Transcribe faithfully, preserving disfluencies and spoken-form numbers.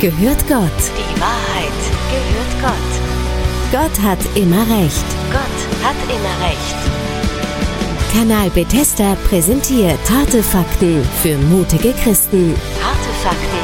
gehört Gott. Die Wahrheit gehört Gott. Gott hat immer Recht. Gott hat immer Recht. Kanal Bethesda präsentiert harte Fakten für mutige Christen. Harte Fakten